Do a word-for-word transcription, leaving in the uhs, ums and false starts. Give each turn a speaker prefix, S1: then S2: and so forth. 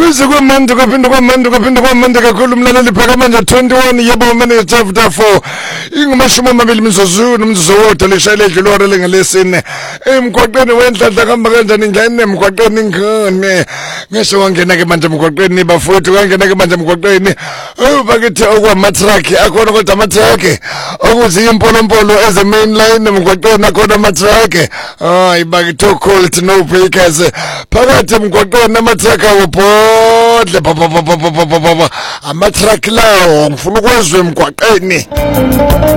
S1: Kuze kwamanje kwaphinda kwamanje kwaphinda kwamanje kakhulu umlaleli phaka manje twenty-one yebo manje chapter four ingumashumi amabili imizuzu nomzuzu wodwa lishayile edlulore lengelesine emgwaqeni wendladla kamba kanjani ngene emgwaqeni ngene ngisho wangena ke manje emgwaqeni bafowethu kangena ke manje emgwaqeni ubakithi okwama truck akhona kodwa ama truck okuthi impolompolo eze main line emgwaqeni akhona ama truck hayi bakithi cold no breakers phakathi emgwaqeni ama truck awubhodle baba baba baba ama truck lawo ngifuna ukwezwe emgwaqeni